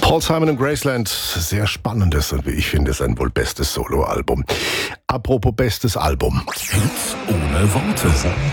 Paul Simon und Graceland, sehr spannendes und wie ich finde, sein wohl bestes Soloalbum. Apropos bestes Album. Hits ohne Worte.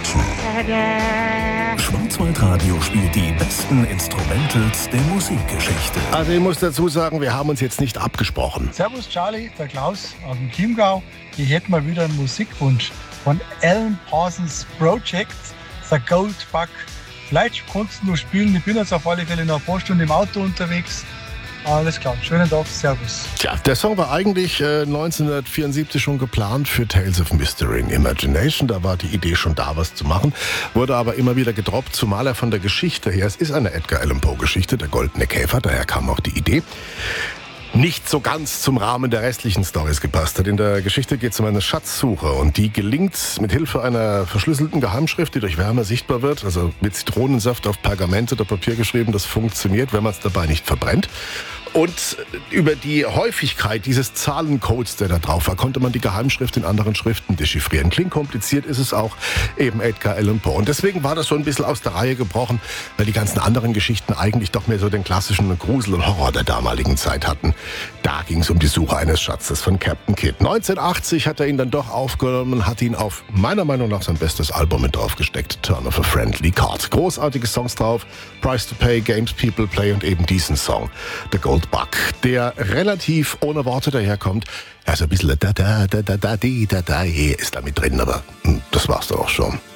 Schwarzwaldradio spielt die besten Instrumentals der Musikgeschichte. Also ich muss dazu sagen, wir haben uns jetzt nicht abgesprochen. Servus Charlie, der Klaus aus dem Chiemgau. Ich hätte mal wieder einen Musikwunsch von Alan Parsons Project, The Gold Bug. Vielleicht kannst du spielen, ich bin jetzt auf alle Fälle noch ein paar Stunden im Auto unterwegs. Alles klar, schönen Tag, servus. Tja, der Song war eigentlich 1974 schon geplant für Tales of Mystery and Imagination. Da war die Idee schon da, was zu machen. Wurde aber immer wieder gedroppt, zumal er von der Geschichte her, es ist eine Edgar Allan Poe Geschichte, der Goldene Käfer, daher kam auch die Idee, nicht so ganz zum Rahmen der restlichen Storys gepasst hat. In der Geschichte geht es um eine Schatzsuche und die gelingt mit Hilfe einer verschlüsselten Geheimschrift, die durch Wärme sichtbar wird, also mit Zitronensaft auf Pergament oder Papier geschrieben. Das funktioniert, wenn man es dabei nicht verbrennt. Und über die Häufigkeit dieses Zahlencodes, der da drauf war, konnte man die Geheimschrift in anderen Schriften dechiffrieren. Klingt kompliziert, ist es auch, eben Edgar Allan Poe. Und deswegen war das so ein bisschen aus der Reihe gebrochen, weil die ganzen anderen Geschichten eigentlich doch mehr so den klassischen Grusel und Horror der damaligen Zeit hatten. Da ging es um die Suche eines Schatzes von Captain Kidd. 1980 hat er ihn dann doch aufgenommen und hat ihn auf meiner Meinung nach sein bestes Album mit draufgesteckt, Turn of a Friendly Card. Großartige Songs drauf, Price to Pay, Games People Play und eben diesen Song, The Gold Bug, der relativ ohne Worte daherkommt. Ja, so ein bisschen da ist da mit drin, aber das war's doch auch schon.